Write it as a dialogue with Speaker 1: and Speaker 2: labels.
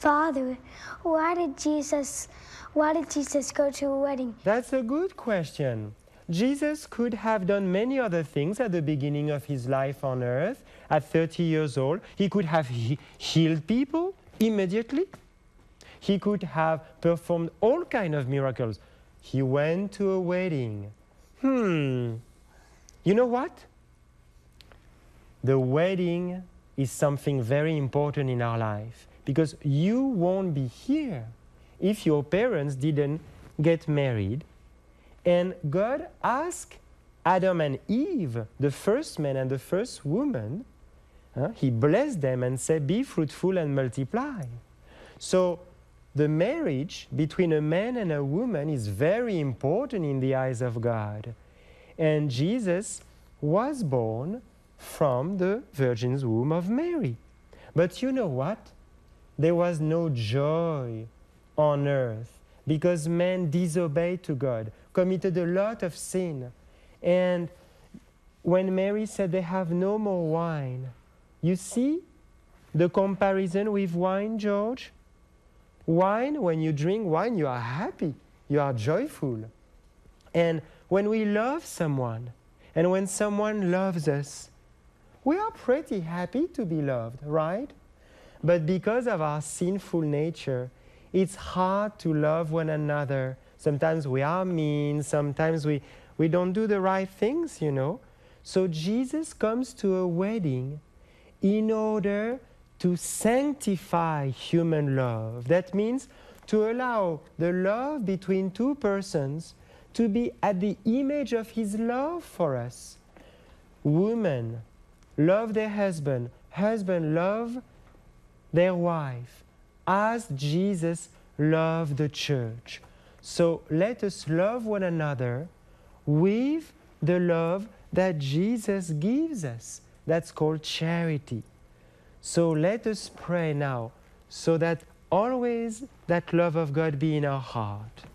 Speaker 1: Father, why did Jesus go to a wedding?
Speaker 2: That's a good question. Jesus could have done many other things at the beginning of his life on earth. At 30 years old, he could have healed people immediately. He could have performed all kinds of miracles. He went to a wedding. You know what? The wedding is something very important in our life because you won't be here if your parents didn't get married. And God asked Adam and Eve, the first man and the first woman, he blessed them and said, be fruitful and multiply. So the marriage between a man and a woman is very important in the eyes of God. And Jesus was born from the Virgin's womb of Mary. But you know what? There was no joy on earth because man disobeyed to God, committed a lot of sin. And when Mary said they have no more wine, you see the comparison with wine, George? Wine, when you drink wine, you are happy, you are joyful. And when we love someone, and when someone loves us, we are pretty happy to be loved, right? But because of our sinful nature, it's hard to love one another. Sometimes we are mean, sometimes we don't do the right things, you know. So Jesus comes to a wedding in order to sanctify human love. That means to allow the love between two persons to be at the image of his love for us. Women love their husband, husband love their wife, as Jesus loved the church. So let us love one another with the love that Jesus gives us. That's called charity. So let us pray now so that always that love of God be in our heart.